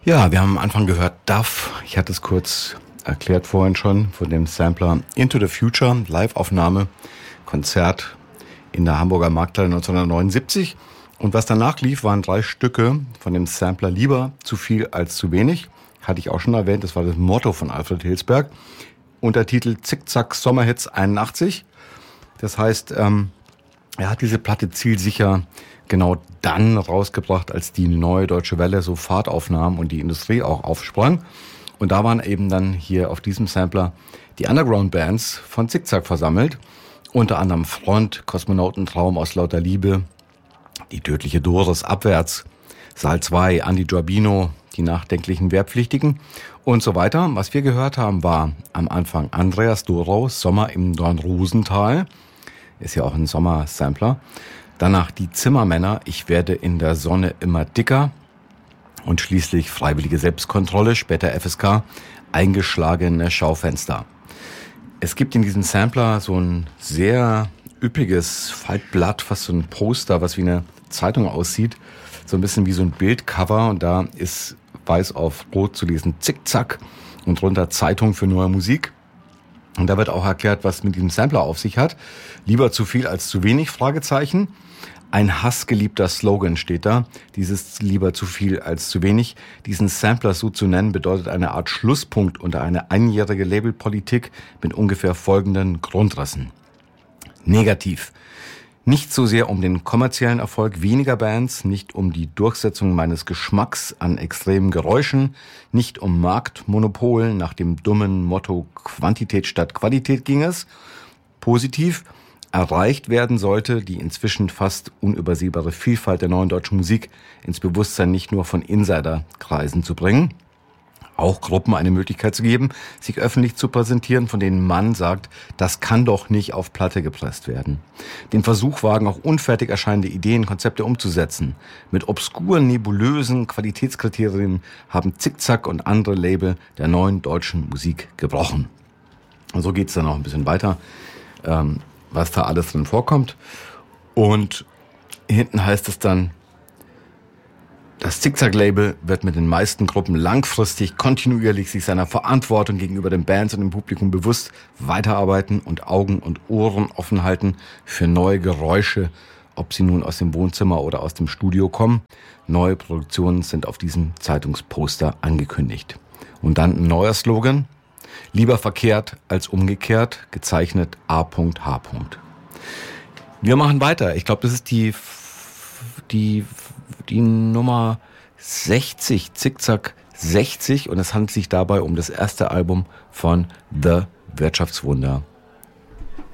Ja, wir haben am Anfang gehört Duff. Ich hatte es kurz erklärt vorhin schon von dem Sampler Into the Future, Live-Aufnahme, Konzert in der Hamburger Markthalle 1979. Und was danach lief, waren 3 Stücke von dem Sampler Lieber zu viel als zu wenig. Hatte ich auch schon erwähnt, das war das Motto von Alfred Hilsberg. Untertitel Zickzack Sommerhits 81. Das heißt, er hat diese Platte zielsicher genau dann rausgebracht, als die Neue Deutsche Welle so Fahrt aufnahm und die Industrie auch aufsprang. Und da waren eben dann hier auf diesem Sampler die Underground-Bands von Zickzack versammelt. Unter anderem Front, Kosmonautentraum aus lauter Liebe, die tödliche Doris Abwärts, Saal 2, Andi Giordino, die nachdenklichen Wehrpflichtigen und so weiter. Was wir gehört haben, war am Anfang Andreas Dorau, Sommer im Dornrosental. Ist ja auch ein Sommersampler. Danach die Zimmermänner, ich werde in der Sonne immer dicker. Und schließlich freiwillige Selbstkontrolle, später FSK, eingeschlagene Schaufenster. Es gibt in diesem Sampler so ein sehr üppiges Faltblatt, fast so ein Poster, was wie eine Zeitung aussieht. So ein bisschen wie so ein Bildcover. Und da ist weiß auf rot zu lesen Zickzack und drunter Zeitung für neue Musik. Und da wird auch erklärt, was mit diesem Sampler auf sich hat. Lieber zu viel als zu wenig, Fragezeichen. Ein hassgeliebter Slogan steht da. Dieses lieber zu viel als zu wenig. Diesen Sampler so zu nennen, bedeutet eine Art Schlusspunkt unter eine einjährige Labelpolitik mit ungefähr folgenden Grundrissen. Negativ. Nicht so sehr um den kommerziellen Erfolg weniger Bands, nicht um die Durchsetzung meines Geschmacks an extremen Geräuschen, nicht um Marktmonopol nach dem dummen Motto Quantität statt Qualität ging es. Positiv. Erreicht werden sollte die inzwischen fast unübersehbare Vielfalt der neuen deutschen Musik ins Bewusstsein nicht nur von Insiderkreisen zu bringen, auch Gruppen eine Möglichkeit zu geben, sich öffentlich zu präsentieren, von denen man sagt, das kann doch nicht auf Platte gepresst werden. Den Versuch wagen, auch unfertig erscheinende Ideen, Konzepte umzusetzen. Mit obskuren, nebulösen Qualitätskriterien haben Zickzack und andere Label der neuen deutschen Musik gebrochen. Und so geht's dann noch ein bisschen weiter, was da alles drin vorkommt. Und hinten heißt es dann, das Zickzack-Label wird mit den meisten Gruppen langfristig, kontinuierlich sich seiner Verantwortung gegenüber den Bands und dem Publikum bewusst weiterarbeiten und Augen und Ohren offen halten für neue Geräusche, ob sie nun aus dem Wohnzimmer oder aus dem Studio kommen. Neue Produktionen sind auf diesem Zeitungsposter angekündigt. Und dann ein neuer Slogan: Lieber verkehrt als umgekehrt, gezeichnet A.H. Wir machen weiter. Ich glaube, das ist die Nummer 60, Zickzack 60. Und es handelt sich dabei um das erste Album von The Wirtschaftswunder.